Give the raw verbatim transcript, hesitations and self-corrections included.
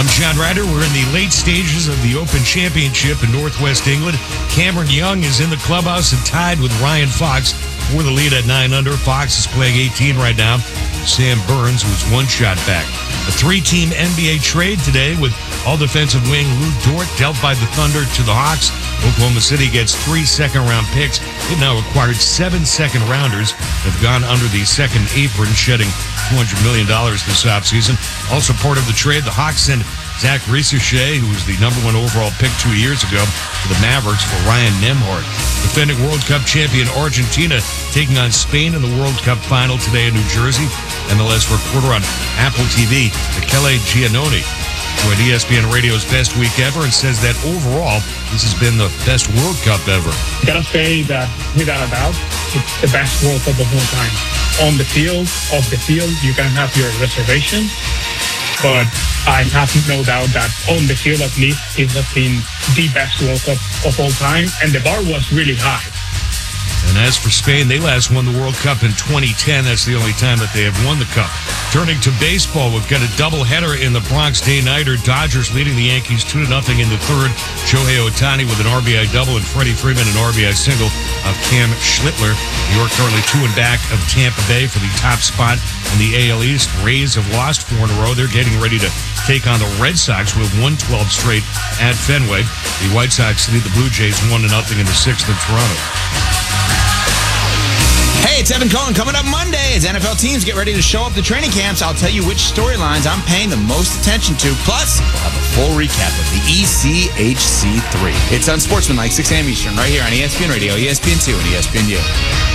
I'm John Ryder. We're in the late stages of the Open Championship in Northwest England. Cameron Young is in the clubhouse and tied with Ryan Fox for the lead at nine under. Fox is playing eighteen right now. Sam Burns was one shot back. A three-team N B A trade today with all-defensive wing Lou Dort dealt by the Thunder to the Hawks. Oklahoma City gets three second-round picks. They've now acquired seven second-rounders. They've gone under the second apron, shedding two hundred million dollars this offseason. Also part of the trade, the Hawks send Zach Risacher, who was the number one overall pick two years ago, to the Mavericks for Ryan Nembhard. Defending World Cup champion Argentina taking on Spain in the World Cup final today in New Jersey. M L S reporter on Apple T V, Michele Giannone, joined E S P N Radio's Best Week Ever and says that overall, this has been the best World Cup ever. I gotta say that, without a doubt, it's the best World Cup of all time. On the field, off the field, you can have your reservations, but I have no doubt that on the field, at least, it has been the best World Cup of all time, and the bar was really high. And as for Spain, they last won the World Cup in twenty ten. That's the only time that they have won the Cup. Turning to baseball, we've got a doubleheader in the Bronx day-nighter. Dodgers leading the Yankees two to nothing in the third. Shohei Ohtani with an R B I double and Freddie Freeman an R B I single of Cam Schlittler. New York currently two and back of Tampa Bay for the top spot in the A L East. Rays have lost four in a row. They're getting ready to take on the Red Sox with one twelve straight at Fenway. The White Sox lead the Blue Jays one to nothing in the sixth in Toronto. Hey, it's Evan Cohen. Coming up Monday as N F L teams get ready to show up to training camps, I'll tell you which storylines I'm paying the most attention to. Plus, we'll have a full recap of the E C H C three. It's Unsportsmanlike, six a.m. Eastern, right here on E S P N Radio, E S P N two, and E S P N U.